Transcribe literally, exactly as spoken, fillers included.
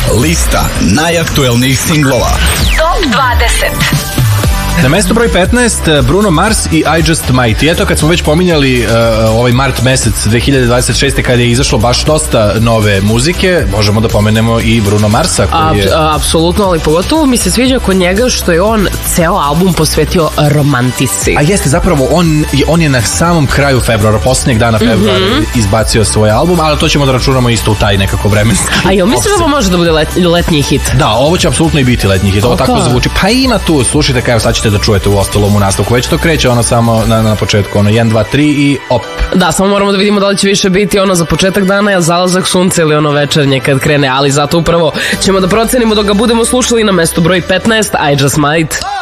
Lista najaktuelnijih singlova. Top dvadeset. Na mesto broj petnaest Bruno Mars i I Just Might. I eto, kad smo već pominjali uh, ovaj mart mesec dve hiljade dvadeset šeste kada je izašlo baš dosta nove muzike, možemo da pomenemo i Bruno Marsa koji je... A, apsolutno, ali pogotovo mi se sviđa kod njega što je on ceo album posvetio romantici. A jeste, zapravo on, on je na samom kraju februara, posljednjeg dana februara mm-hmm. izbacio svoj album, ali to ćemo da računamo isto u taj nekako vremenski. A jel mislim da ovo može da bude let, letnji hit? Da, ovo će apsolutno i biti letnji hit. Ovo okay. tako zvuči. Pa ima tu, slušajte, kao sad ćete da čujete u ostalom u nastavku. Već to kreće ono samo na, na početku, ono jedan, dva, tri i op. Da, samo moramo da vidimo da li će više biti ono za početak dana, jel zalazak sunca ili ono večernje kad krene, ali zato upravo ćemo da procenimo dok ga budemo slušali na mestu broj petnaest, I Just Might.